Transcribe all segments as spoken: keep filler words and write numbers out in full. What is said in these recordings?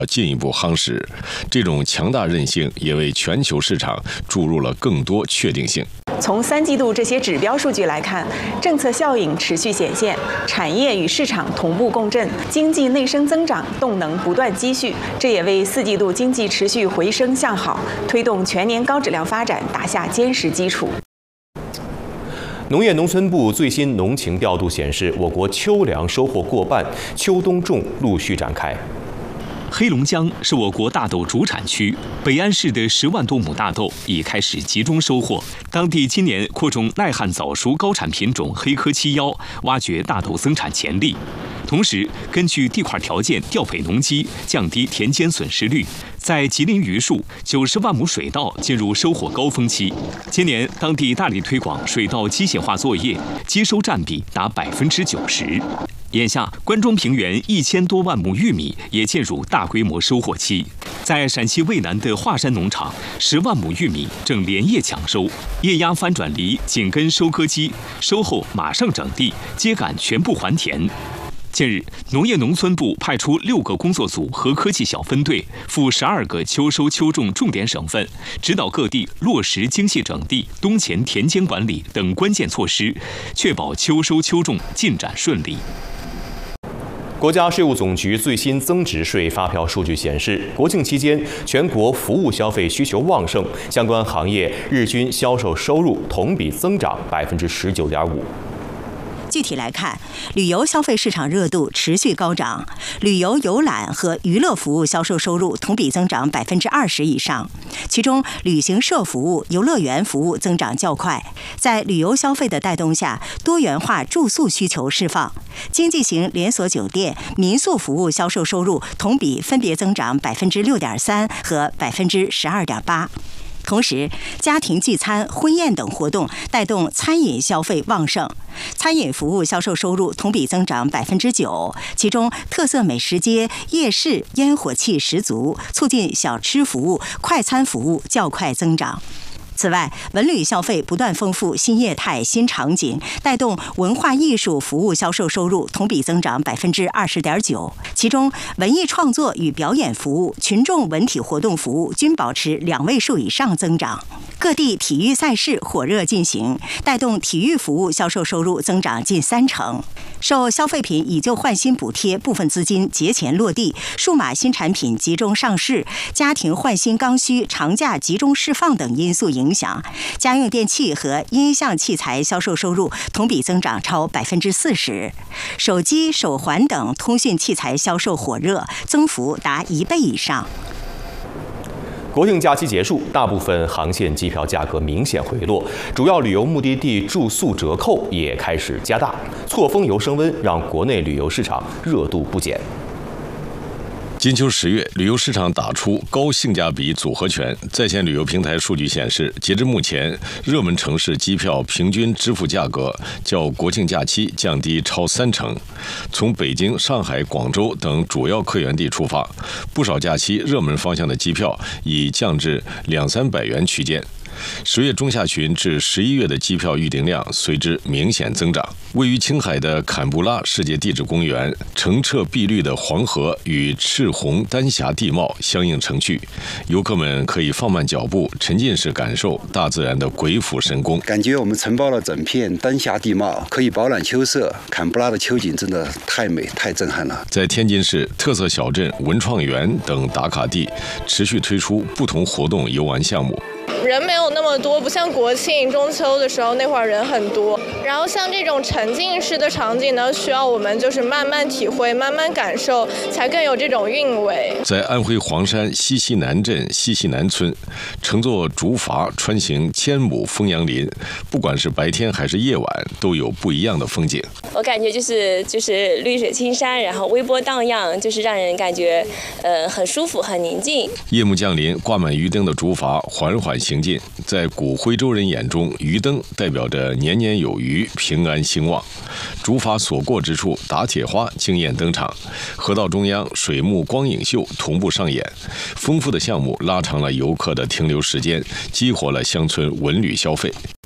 进一步夯实。这种强大韧性也为全球市场注入了更多确定性。 从三季度这些指标数据来看，政策效应持续显现，产业与市场同步共振，经济内生增长动能不断积蓄，这也为四季度经济持续回升向好，推动全年高质量发展打下坚实基础。 农业农村部最新农情调度显示，我国秋粮收获过半，秋冬种陆续展开。 黑龙江是我国大豆主产区，北安市的十万多亩大豆已开始集中收获。当地今年扩种耐旱早熟高产品种黑科七幺，挖掘大豆增产潜力。同时，根据地块条件调配农机，降低田间损失率。在吉林榆树，九十万亩水稻进入收获高峰期。今年当地大力推广水稻机械化作业，机收占比达百分之九十。眼下，关中平原一千多万亩玉米也进入大规模收获期。在陕西渭南的华山农场，十万亩玉米正连夜抢收，液压翻转犁紧跟收割机，收后马上整地，秸秆全部还田。近日，农业农村部派出六个工作组和科技小分队，赴十二个秋收秋种重点省份，指导各地落实精细整地、冬前田间管理等关键措施，确保秋收秋种进展顺利。 国家税务总局最新增值税发票数据显示，国庆期间全国服务消费需求旺盛，相关行业日均销售收入同比增长百分之十九点五。 具体来看，旅游消费市场热度持续高涨，旅游游览和娱乐服务销售收入同比增长百分之二十以上。其中，旅行社服务、游乐园服务增长较快。在旅游消费的带动下，多元化住宿需求释放，经济型连锁酒店、民宿服务销售收入同比分别增长百分之六点三和百分之十二点八。同时，家庭聚餐、婚宴等活动带动餐饮消费旺盛，餐饮服务销售收入同比增长百分之九，其中特色美食街、夜市烟火气十足，促进小吃服务、快餐服务较快增长。此外，文旅消费不断丰富新业态、新场景，带动文化艺术服务销售收入同比增长百分之二十点九。其中，文艺创作与表演服务、群众文体活动服务均保持两位数以上增长。各地体育赛事火热进行，带动体育服务销售收入增长近三成。受消费品以旧换新补贴部分资金节前落地、数码新产品集中上市、家庭换新刚需长假集中释放等因素影响，家用电器和音像器材销售收入同比增长超百分之四十，手机、手环等通讯器材销售火热，增幅达一倍以上。 国庆假期结束，大部分航线机票价格明显回落，主要旅游目的地住宿折扣也开始加大，错峰游升温，让国内旅游市场热度不减。 金秋十月，旅游市场打出高性价比组合拳。在线旅游平台数据显示，截至目前，热门城市机票平均支付价格较国庆假期降低超三成。从北京、上海、广州等主要客源地出发，不少假期热门方向的机票已降至两三百元区间。十月中下旬至十一月的机票预订量随之明显增长。位于青海的坎布拉世界地质公园，澄澈碧绿的黄河与赤红丹霞地貌相映成趣，游客们可以放慢脚步，沉浸式感受大自然的鬼斧神工。 感觉我们承包了整片丹霞地貌，可以饱览秋色。坎布拉的秋景真的太美、太震撼了。 在天津市特色小镇文创园等打卡地，持续推出不同活动游玩项目。 人没有那么多，不像国庆、中秋的时候那会儿人很多。然后像这种沉浸式的场景呢，需要我们就是慢慢体会、慢慢感受，才更有这种韵味。 在安徽黄山西溪南镇西溪南村，乘坐竹筏穿行千亩枫杨林，不管是白天还是夜晚，都有不一样的风景。 我感觉就是就是绿水青山，然后微波荡漾，就是让人感觉呃很舒服、很宁静。 夜幕降临，挂满鱼灯的竹筏缓缓行进，在古徽州人眼中，鱼灯代表着年年有余、平安兴旺。竹筏所过之处，打铁花惊艳登场，河道中央水幕光影秀同步上演，丰富的项目拉长了游客的停留时间，激活了乡村文旅消费。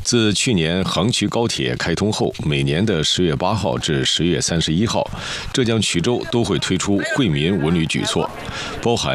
自去年杭衢高铁开通后，每年的十月八号至十月三十一号，浙江衢州都会推出惠民文旅举措，包含